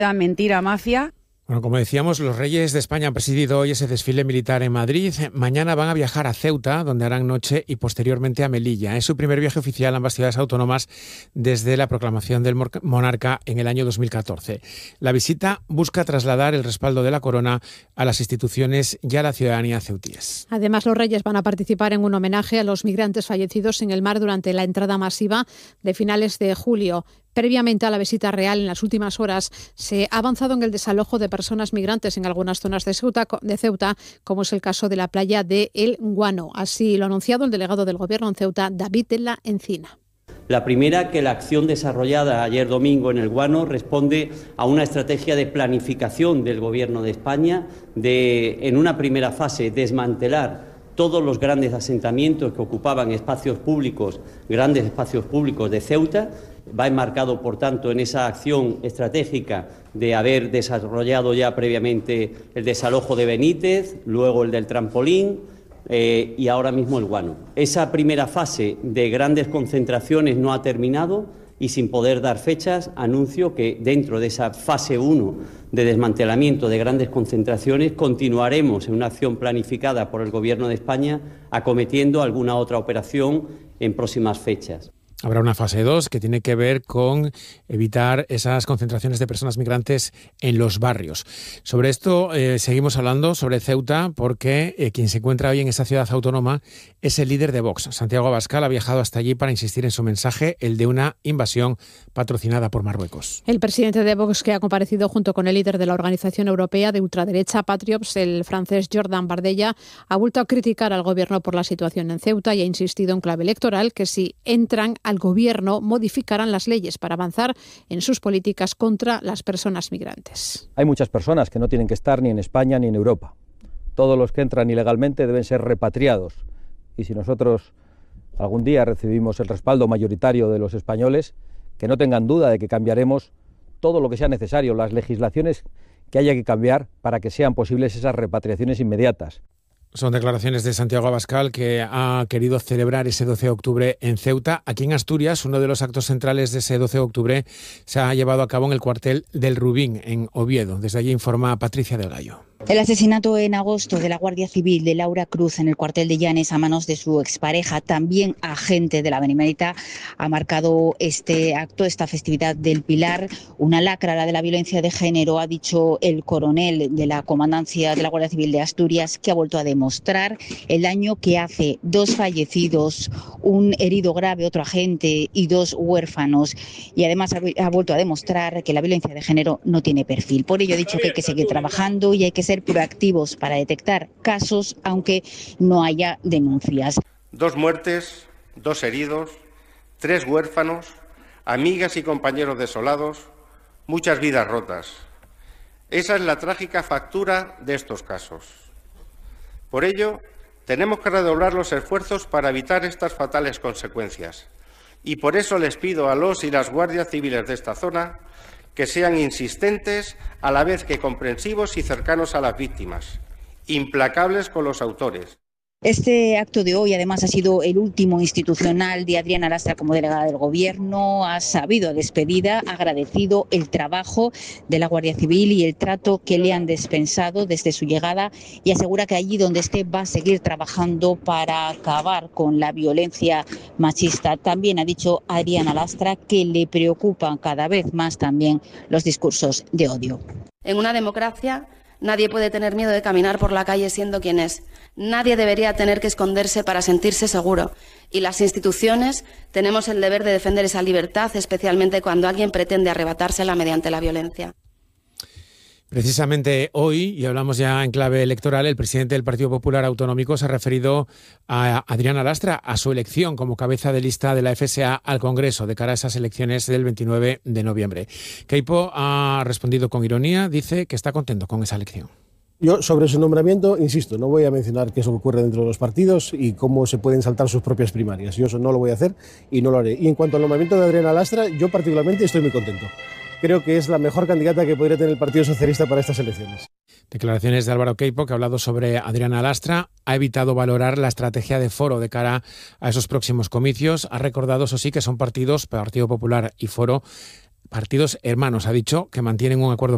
Mentira, mafia. Bueno, como decíamos, los Reyes de España han presidido hoy ese desfile militar en Madrid. Mañana van a viajar a Ceuta, donde harán noche, y posteriormente a Melilla. Es su primer viaje oficial a ambas ciudades autónomas desde la proclamación del monarca en el año 2014. La visita busca trasladar el respaldo de la corona a las instituciones y a la ciudadanía ceutíes. Además, los Reyes van a participar en un homenaje a los migrantes fallecidos en el mar durante la entrada masiva de finales de julio. Previamente a la visita real, en las últimas horas, se ha avanzado en el desalojo de personas migrantes en algunas zonas de Ceuta, como es el caso de la playa de El Guano. Así lo ha anunciado el delegado del Gobierno en Ceuta, David de la Encina. La primera, que la acción desarrollada ayer domingo en El Guano responde a una estrategia de planificación del Gobierno de España de, en una primera fase, desmantelar todos los grandes asentamientos que ocupaban espacios públicos, grandes espacios públicos de Ceuta. Va enmarcado, por tanto, en esa acción estratégica de haber desarrollado ya previamente el desalojo de Benítez, luego el del Trampolín y ahora mismo El Guano. Esa primera fase de grandes concentraciones no ha terminado y, sin poder dar fechas, anuncio que dentro de esa fase 1 de desmantelamiento de grandes concentraciones continuaremos en una acción planificada por el Gobierno de España acometiendo alguna otra operación en próximas fechas. Habrá una fase 2 que tiene que ver con evitar esas concentraciones de personas migrantes en los barrios. Sobre esto seguimos hablando, sobre Ceuta, porque quien se encuentra hoy en esa ciudad autónoma es el líder de Vox. Santiago Abascal ha viajado hasta allí para insistir en su mensaje, el de una invasión patrocinada por Marruecos. El presidente de Vox, que ha comparecido junto con el líder de la organización europea de ultraderecha Patriots, el francés Jordan Bardella, ha vuelto a criticar al gobierno por la situación en Ceuta y ha insistido en clave electoral que si entran al gobierno modificarán las leyes para avanzar en sus políticas contra las personas migrantes. Hay muchas personas que no tienen que estar ni en España ni en Europa. Todos los que entran ilegalmente deben ser repatriados. Y si nosotros algún día recibimos el respaldo mayoritario de los españoles, que no tengan duda de que cambiaremos todo lo que sea necesario, las legislaciones que haya que cambiar para que sean posibles esas repatriaciones inmediatas. Son declaraciones de Santiago Abascal, que ha querido celebrar ese 12 de octubre en Ceuta. Aquí en Asturias, uno de los actos centrales de ese 12 de octubre se ha llevado a cabo en el cuartel del Rubín, en Oviedo. Desde allí informa Patricia del Gallo. El asesinato en agosto de la Guardia Civil de Laura Cruz en el cuartel de Llanes a manos de su expareja, también agente de la Benemérita, ha marcado este acto, esta festividad del Pilar, una lacra, la de la violencia de género, ha dicho el coronel de la Comandancia de la Guardia Civil de Asturias, que ha vuelto a demostrar el daño que hace: 2 fallecidos, un herido grave, otro agente y 2 huérfanos. Y además ha vuelto a demostrar que la violencia de género no tiene perfil. Por ello ha dicho que hay que seguir trabajando y hay que ser proactivos para detectar casos, aunque no haya denuncias. 2 muertes, 2 heridos, 3 huérfanos, amigas y compañeros desolados, muchas vidas rotas. Esa es la trágica factura de estos casos. Por ello, tenemos que redoblar los esfuerzos para evitar estas fatales consecuencias. Y por eso les pido a los y las guardias civiles de esta zona que sean insistentes, a la vez que comprensivos y cercanos a las víctimas, implacables con los autores. Este acto de hoy, además, ha sido el último institucional de Adriana Lastra como delegada del Gobierno. Ha sabido despedida, ha agradecido el trabajo de la Guardia Civil y el trato que le han dispensado desde su llegada, y asegura que allí donde esté va a seguir trabajando para acabar con la violencia machista. También ha dicho Adriana Lastra que le preocupan cada vez más también los discursos de odio. En una democracia nadie puede tener miedo de caminar por la calle siendo quien es. Nadie debería tener que esconderse para sentirse seguro. Y las instituciones tenemos el deber de defender esa libertad, especialmente cuando alguien pretende arrebatársela mediante la violencia. Precisamente hoy, y hablamos ya en clave electoral, el presidente del Partido Popular Autonómico se ha referido a Adriana Lastra, a su elección como cabeza de lista de la FSA al Congreso de cara a esas elecciones del 29 de noviembre. Queipo ha respondido con ironía, dice que está contento con esa elección. Yo, sobre su nombramiento, insisto, no voy a mencionar qué es lo que ocurre dentro de los partidos y cómo se pueden saltar sus propias primarias. Yo eso no lo voy a hacer y no lo haré. Y en cuanto al nombramiento de Adriana Lastra, yo particularmente estoy muy contento. Creo que es la mejor candidata que podría tener el Partido Socialista para estas elecciones. Declaraciones de Álvaro Queipo, que ha hablado sobre Adriana Lastra. Ha evitado valorar la estrategia de Foro de cara a esos próximos comicios. Ha recordado, eso sí, que son partidos, Partido Popular y Foro, partidos hermanos. Ha dicho que mantienen un acuerdo